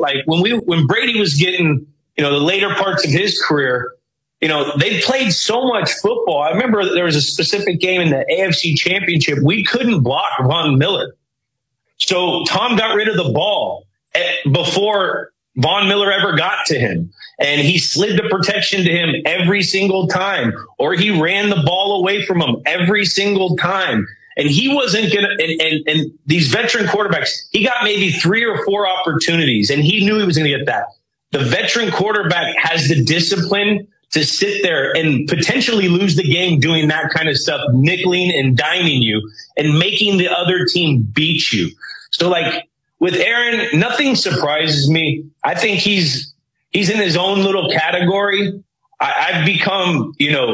like when Brady was getting, the later parts of his career, they played so much football. I remember there was a specific game in the AFC Championship. We couldn't block Von Miller. So Tom got rid of the ball before Von Miller ever got to him. And he slid the protection to him every single time, or he ran the ball away from him every single time. And he wasn't going to, and these veteran quarterbacks, he got maybe 3 or 4 opportunities, and he knew he was going to get that. The veteran quarterback has the discipline to sit there and potentially lose the game doing that kind of stuff, nickeling and diming you and making the other team beat you. So like with Aaron, nothing surprises me. I think he's in his own little category. I've become,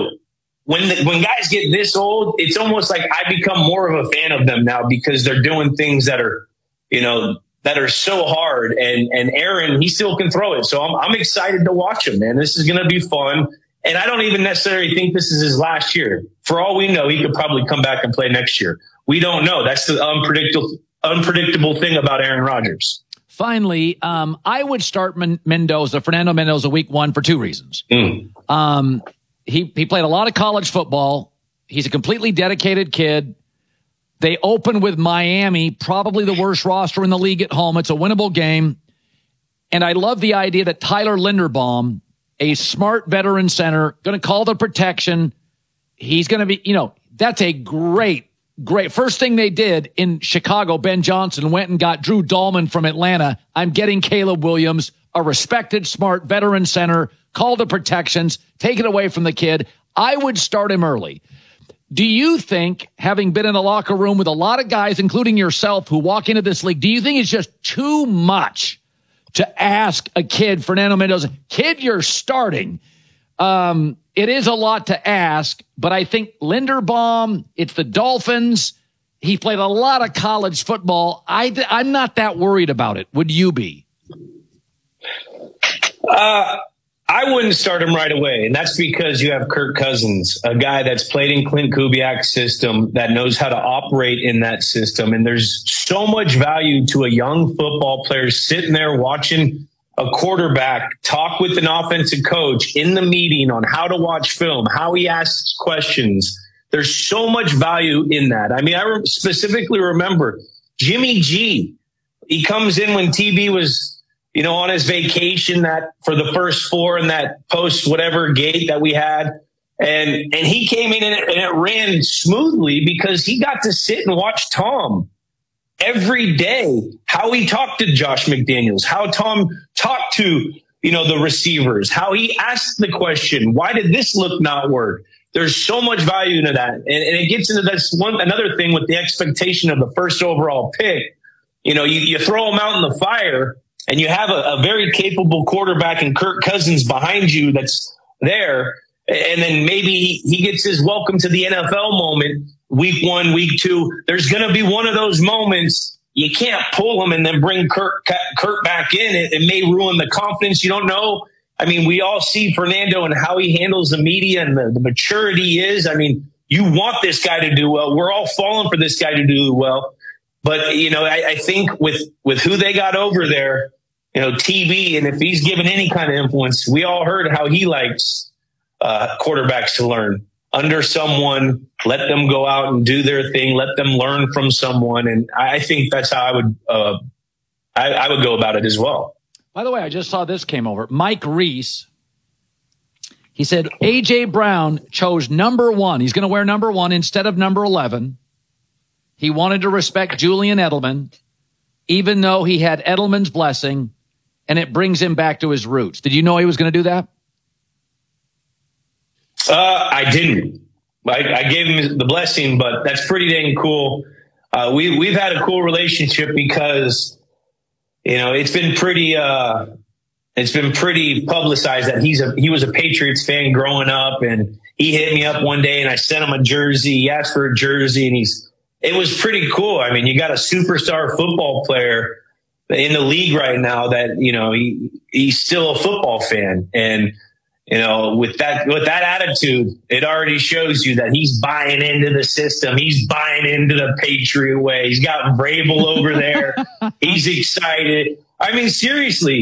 when guys get this old, it's almost like I become more of a fan of them now because they're doing things that are, that are so hard. And Aaron, he still can throw it. So I'm excited to watch him, man. This is going to be fun. And I don't even necessarily think this is his last year. For all we know, he could probably come back and play next year. We don't know. That's the unpredictable thing about Aaron Rodgers. Finally, I would start Fernando Mendoza week 1 for 2 reasons. He played a lot of college football. He's a completely dedicated kid. They open with Miami, probably the worst roster in the league at home. It's a winnable game. And I love the idea that Tyler Linderbaum, a smart veteran center, going to call the protection. He's going to be, that's a great. First thing they did in Chicago, Ben Johnson went and got Drew Dahlman from Atlanta. I'm getting Caleb Williams, a respected, smart veteran center, call the protections, take it away from the kid. I would start him early. Do you think, having been in the locker room with a lot of guys, including yourself, who walk into this league, do you think it's just too much to ask a kid, Fernando Mendoza, kid, you're starting? It is a lot to ask, but I think Linderbaum, it's the Dolphins. He played a lot of college football. I'm not that worried about it. Would you be? I wouldn't start him right away, and that's because you have Kirk Cousins, a guy that's played in Clint Kubiak's system, that knows how to operate in that system. And there's so much value to a young football player sitting there watching a quarterback talk with an offensive coach in the meeting on how to watch film, how he asks questions. There's so much value in that. I mean, I specifically remember Jimmy G. He comes in when TB was, on his vacation that for the first 4 in that post whatever gate that we had. And he came in and it ran smoothly because he got to sit and watch Tom every day, how he talked to Josh McDaniels, how Tom talked to, the receivers, how he asked the question, why did this look not work? There's so much value into that. And it gets into another thing with the expectation of the first overall pick. You throw them out in the fire and you have a very capable quarterback and Kirk Cousins behind you that's there. And then maybe he gets his welcome to the NFL moment. Week 1, week 2, there's going to be one of those moments. You can't pull him and then bring Kirk back in. It may ruin the confidence. You don't know. I mean, we all see Fernando and how he handles the media and the maturity he is. I mean, you want this guy to do well. We're all falling for this guy to do well. But, I think with who they got over there, TB, and if he's given any kind of influence, we all heard how he likes quarterbacks to learn. Under someone, let them go out and do their thing. Let them learn from someone. And I think that's how I would go about it as well. By the way, I just saw this came over. Mike Reese, he said, A.J. Brown chose number 1. He's going to wear number 1 instead of number 11. He wanted to respect Julian Edelman, even though he had Edelman's blessing, and it brings him back to his roots. Did you know he was going to do that? I didn't. I gave him the blessing, but that's pretty dang cool. We've had a cool relationship because, it's been pretty publicized that he was a Patriots fan growing up, and he hit me up one day and I sent him a jersey. He asked for a jersey and it was pretty cool. I mean, you got a superstar football player in the league right now that, he's still a football fan. And, with that attitude, it already shows you that he's buying into the system. He's buying into the Patriot way. He's got Vrabel over there. He's excited. I mean, seriously,